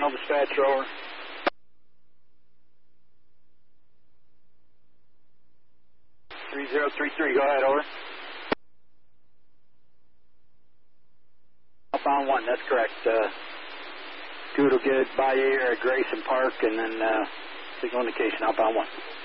Signal dispatcher, over. .3033, go ahead, over. Outbound 1, that's correct. Good will get by you here at Grayson Park, and then signal indication, outbound 1.